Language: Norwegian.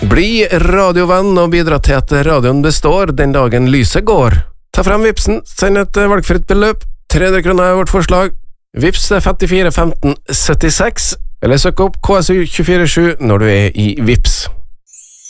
Bli radiovenn og bidra til at radioen består den dagen lyset går. Ta frem Vipsen, send et valgfritt beløp. 300 kroner er vårt forslag. Vips er 54 15 76, eller søk opp KSU 247 når du er i Vips.